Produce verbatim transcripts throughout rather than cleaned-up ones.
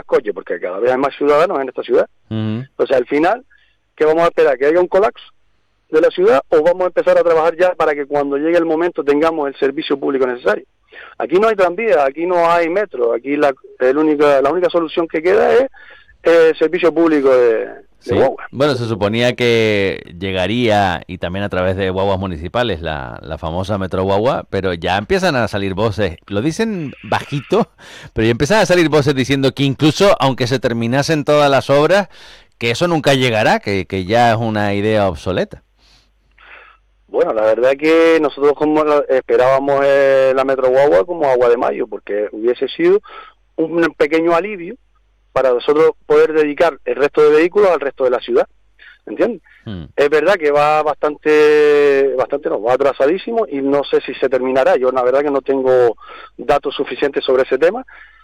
coches, porque cada vez hay más ciudadanos en esta ciudad. Uh-huh. Entonces, al final, ¿qué vamos a esperar? ¿Que haya un colapso de la ciudad o vamos a empezar a trabajar ya para que cuando llegue el momento tengamos el servicio público necesario? Aquí no hay tranvía, aquí no hay metro, aquí la, el única, la única solución que queda es el servicio público de, de sí. guagua. Bueno, se suponía que llegaría, y también a través de guaguas municipales, la, la famosa Metro Guagua, pero ya empiezan a salir voces, lo dicen bajito, pero ya empiezan a salir voces diciendo que incluso aunque se terminasen todas las obras, que eso nunca llegará, que, que ya es una idea obsoleta. Bueno, la verdad es que nosotros como esperábamos eh, la Metro Guagua como agua de mayo, porque hubiese sido un pequeño alivio para nosotros poder dedicar el resto de vehículos al resto de la ciudad, ¿entiendes? Hmm. Es verdad que va bastante, bastante no, va atrasadísimo y no sé si se terminará. Yo la verdad que no tengo datos suficientes sobre ese tema.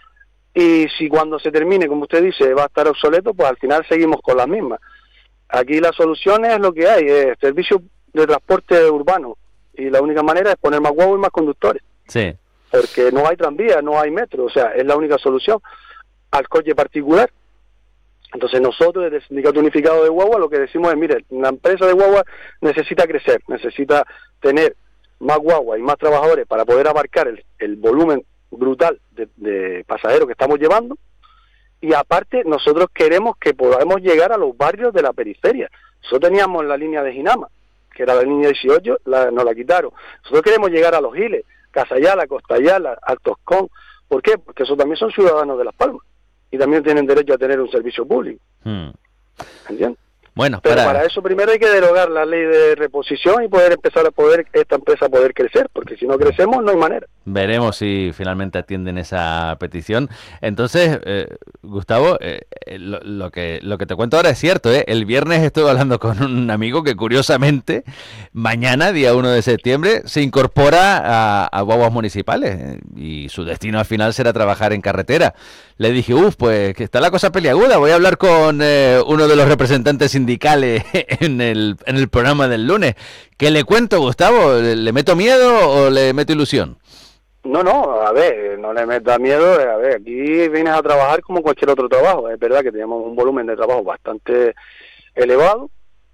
Y si cuando se termine, como usted dice, va a estar obsoleto, pues al final seguimos con las mismas. Aquí la solución es lo que hay, es servicio de transporte urbano, y la única manera es poner más guaguas y más conductores. Sí. Porque no hay tranvía, no hay metro, o sea, es la única solución al coche particular. Entonces nosotros desde el Sindicato Unificado de Guagua lo que decimos es, mire, la empresa de guagua necesita crecer, necesita tener más guagua y más trabajadores para poder abarcar el, el volumen brutal de, de pasajeros que estamos llevando, y aparte nosotros queremos que podamos llegar a los barrios de la periferia. Nosotros teníamos la línea de Ginama, que era la línea dieciocho, la, nos la quitaron. Nosotros queremos llegar a Los Giles, Casayala, Costayala, Altoscón. ¿Por qué? Porque esos también son ciudadanos de Las Palmas y también tienen derecho a tener un servicio público. Hmm. ¿Entiendes? Bueno, pero para... para eso primero hay que derogar la ley de reposición y poder empezar a poder esta empresa poder crecer, porque si no crecemos no hay manera. Veremos si finalmente atienden esa petición. Entonces, eh, Gustavo, eh, lo, lo que lo que te cuento ahora es cierto, ¿eh? El viernes estuve hablando con un amigo que curiosamente mañana, día uno de septiembre, se incorpora a, a guaguas municipales, eh, y su destino al final será trabajar en carretera. Le dije, uff, pues que está la cosa peliaguda, voy a hablar con eh, uno de los representantes sindicales en el, en el programa del lunes. ¿Qué le cuento, Gustavo? ¿Le, le meto miedo o le meto ilusión? No, no, a ver, no le meta miedo, a ver, aquí vienes a trabajar como cualquier otro trabajo. Es verdad que tenemos un volumen de trabajo bastante elevado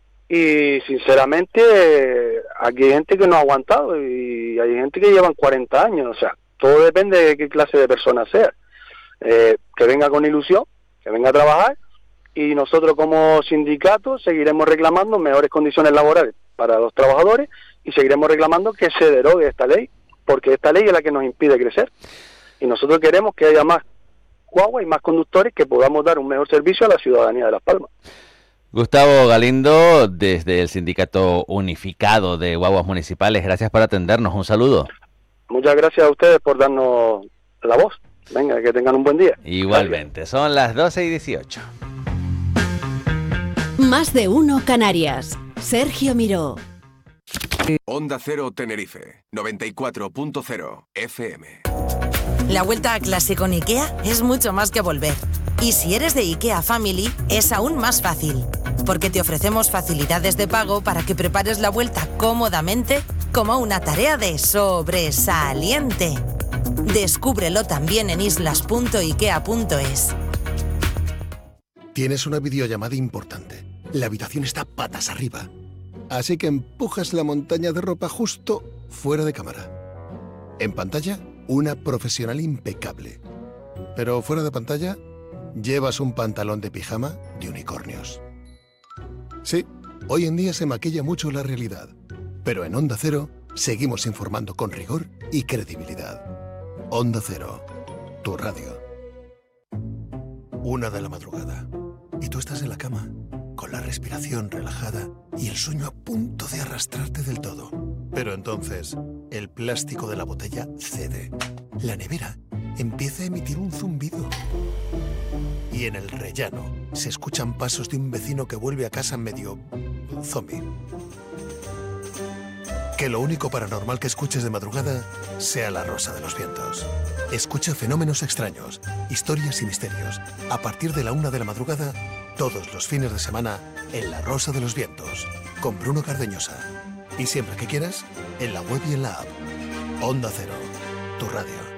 y sinceramente aquí hay gente que no ha aguantado y hay gente que llevan cuarenta años, o sea, todo depende de qué clase de persona sea. Eh, que venga con ilusión, que venga a trabajar, y nosotros como sindicato seguiremos reclamando mejores condiciones laborales para los trabajadores y seguiremos reclamando que se derogue esta ley, porque esta ley es la que nos impide crecer y nosotros queremos que haya más guaguas y más conductores, que podamos dar un mejor servicio a la ciudadanía de Las Palmas. Gustavo Galindo, desde el Sindicato Unificado de Guaguas Municipales, gracias por atendernos, un saludo. Muchas gracias a ustedes por darnos la voz. Venga, que tengan un buen día. Igualmente, son las doce y dieciocho. Más de uno Canarias. Sergio Miró. Onda Cero Tenerife, noventa y cuatro punto cero F M. La vuelta a clase con IKEA es mucho más que volver. Y si eres de IKEA Family, es aún más fácil. Porque te ofrecemos facilidades de pago para que prepares la vuelta cómodamente como una tarea de sobresaliente. Descúbrelo también en islas punto ikea punto es. Tienes una videollamada importante. La habitación está patas arriba. Así que empujas la montaña de ropa justo fuera de cámara. En pantalla, una profesional impecable. Pero fuera de pantalla, llevas un pantalón de pijama de unicornios. Sí, hoy en día se maquilla mucho la realidad. Pero en Onda Cero seguimos informando con rigor y credibilidad. Onda Cero, tu radio. Una de la madrugada. Y tú estás en la cama, con la respiración relajada y el sueño a punto de arrastrarte del todo. Pero entonces, el plástico de la botella cede. La nevera empieza a emitir un zumbido. Y en el rellano se escuchan pasos de un vecino que vuelve a casa medio zombie. Que lo único paranormal que escuches de madrugada sea la Rosa de los Vientos. Escucha fenómenos extraños, historias y misterios. A partir de la una de la madrugada, todos los fines de semana, en la Rosa de los Vientos, con Bruno Cardeñosa. Y siempre que quieras, en la web y en la app. Onda Cero, tu radio.